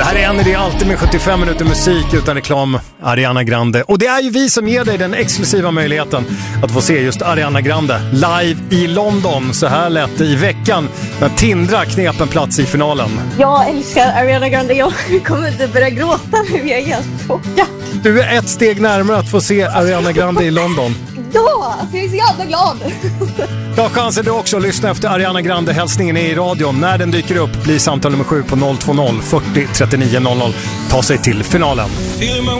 här är en idé alltid med 75 minuter musik utan reklam, Ariana Grande. Och det är ju vi som ger dig den exklusiva möjligheten att få se just Ariana Grande live i London. Så här lät det i veckan när Tindra knep en plats i finalen. Jag älskar Ariana Grande. Jag kommer inte börja gråta nu. Jag är helt chockad. Du är ett steg närmare att få se Ariana Grande i London. Ja, jag är så jävla glad. Ta chansen du också att lyssna efter Ariana Grande. Hälsningen är i radion. När den dyker upp blir samtal nummer 7 på 020 40 39 00. Ta sig till finalen.